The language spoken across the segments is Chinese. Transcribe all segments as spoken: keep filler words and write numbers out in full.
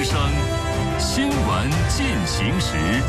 之声，新闻进行时。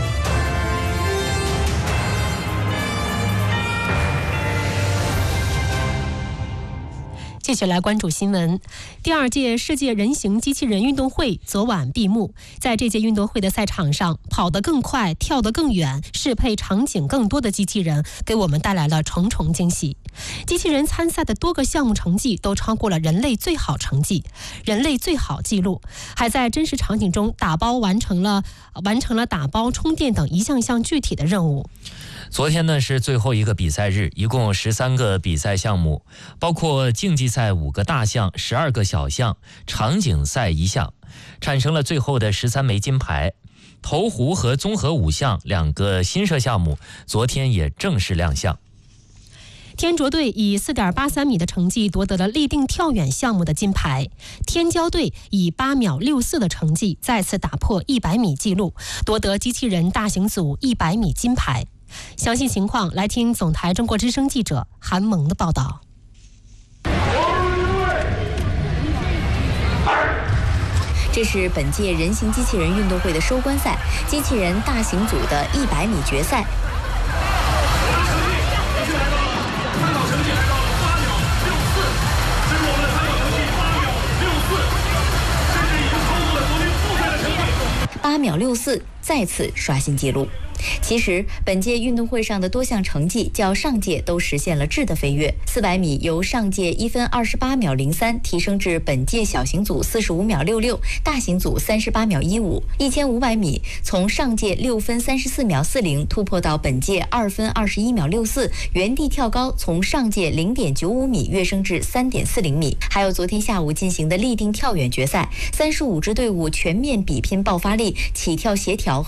继续来关注新闻。第二届世界人形机器人运动会昨晚闭幕。在这届运动会的赛场上，跑得更快、跳得更远、适配场景更多的机器人给我们带来了重重惊喜。机器人参赛的多个项目成绩都超过了人类最好成绩、人类最好记录，还在真实场景中打包完成了完成了打包、充电等一项项具体的任务。 昨天呢是最后一个比赛日，一共十三个比赛项目，包括竞技赛五个大项、十二个小项，场景赛一项，产生了最后的十三枚金牌。投壶和综合五项两个新设项目，昨天也正式亮相。 天卓队以 四点八三米的成绩夺得了立定跳远项目的金牌，天骄队以八秒六四的成绩再次打破一百米纪录，夺得机器人大型组一百米金牌。详细情况来听总台中国之声记者韩萌的报道。 这是本届人形机器人运动会的收官赛，机器人大型组的一百米决赛。八秒六四，再次刷新纪录。其实，本届运动会上的多项成绩较上届都实现了质的飞跃。四百米由上届一分二十八秒零三提升至本届小型组四十五秒六六，大型组三十八秒一五。一千五百米从上届六分三十四秒四零突破到本届二分二十一秒六四，原地跳高从上届零点九五米跃升至三点四零米。还有昨天下午进行的立定跳远决赛，三十五支队伍全面比拼爆发力、起跳协调。